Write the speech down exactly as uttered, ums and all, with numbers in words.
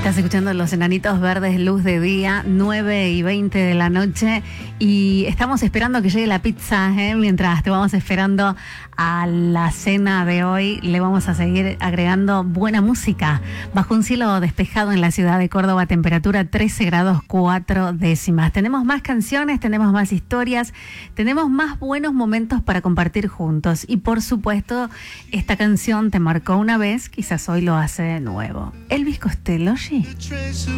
Estás escuchando Los Enanitos Verdes, luz de día, nueve y veinte de la noche, y estamos esperando que llegue la pizza, ¿eh? Mientras te vamos esperando a la cena de hoy, le vamos a seguir agregando buena música. Bajo un cielo despejado en la ciudad de Córdoba, temperatura trece grados cuatro décimas. Tenemos más canciones, tenemos más historias, tenemos más buenos momentos para compartir juntos. Y por supuesto, esta canción te marcó una vez, quizás hoy lo hace de nuevo. Elvis Costello,